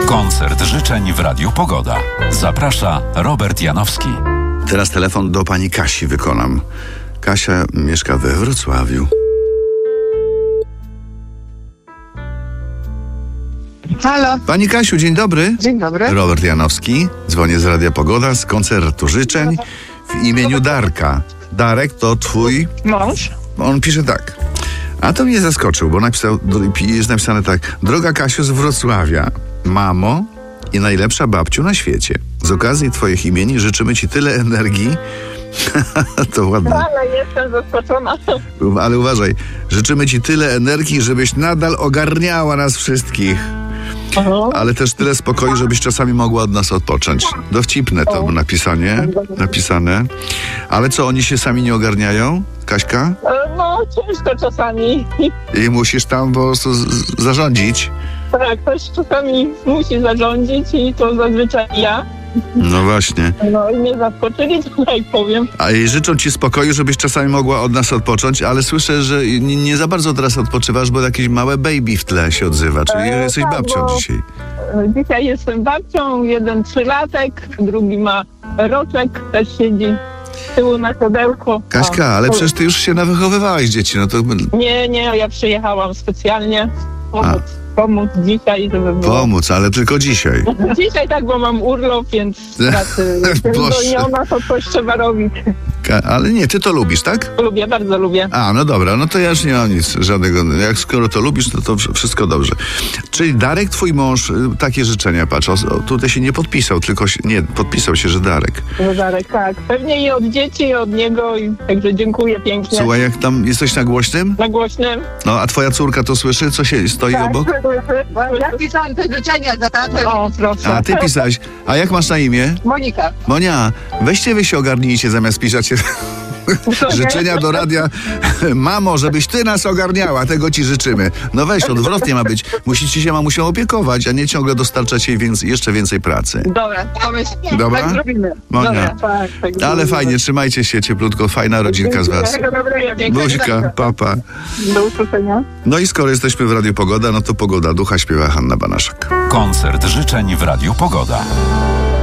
Koncert życzeń w Radiu Pogoda. Zaprasza Robert Janowski. Teraz telefon do pani Kasi wykonam. Kasia mieszka we Wrocławiu. Halo. Pani Kasiu, dzień dobry. Dzień dobry. Robert Janowski. Dzwonię z Radia Pogoda, z koncertu życzeń w imieniu Darka. Darek to twój... Mąż? On pisze tak. A to mnie zaskoczył, bo jest napisane tak. Droga Kasiu z Wrocławia, mamo i najlepsza babciu na świecie. Z okazji twoich imieni życzymy ci tyle energii. To ładne. Ale jestem zaskoczona. Ale uważaj, życzymy ci tyle energii, żebyś nadal ogarniała nas wszystkich. Ale też tyle spokoju, żebyś czasami mogła od nas odpocząć. Dowcipne to było napisane. Ale co, oni się sami nie ogarniają, Kaśka? No, ciężko czasami. I musisz tam po prostu zarządzić. Tak, ktoś czasami musi zarządzić i to zazwyczaj ja. No właśnie. No i mnie zaskoczyli, tutaj powiem. A i życzą ci spokoju, żebyś czasami mogła od nas odpocząć, ale słyszę, że nie za bardzo teraz odpoczywasz, bo jakieś małe baby w tle się odzywa. Czyli jesteś tak, babcią dzisiaj. Dzisiaj jestem babcią, jeden 3-latek, drugi ma roczek, też siedzi z tyłu na siodełku. Kaśka, ale przecież ty już się nawychowywałaś dzieci, no to... Nie, ja przyjechałam specjalnie pomóc dzisiaj, żeby było. Pomóc, ale tylko dzisiaj. Dzisiaj tak, bo mam urlop, więc pracy zwolniona, to coś trzeba robić. Ale nie, ty to lubisz, tak? Lubię, bardzo lubię. A, no dobra, no to ja już nie mam nic żadnego. Jak skoro to lubisz, to wszystko dobrze. Czyli Darek, twój mąż, takie życzenia, patrz, tutaj się nie podpisał, tylko podpisał się, że Darek. No Darek, tak. Pewnie i od dzieci, i od niego, także dziękuję pięknie. Słuchaj, jak tam jesteś na głośnym? Na głośnym. No, a twoja córka to słyszy, co się stoi obok? Ja pisałam te życzenia za tatę. O, proszę. A ty pisałeś. A jak masz na imię? Monika. Monia, weźcie wy się ogarnijcie, zamiast pisać życzenia do radia. Mamo, żebyś ty nas ogarniała, tego ci życzymy. No weź, odwrotnie ma być. Musicie się mamusią opiekować, a nie ciągle dostarczać jej jeszcze więcej pracy. Dobra, Dobra? tak zrobimy. Monia. Dobra, tak Ale fajnie, trzymajcie się cieplutko, fajna rodzinka z was. Buźka, papa. Do usłyszenia. No i skoro jesteśmy w Radiu Pogoda, no to Pogoda Ducha śpiewa Hanna Banaszak. Koncert życzeń w Radiu Pogoda.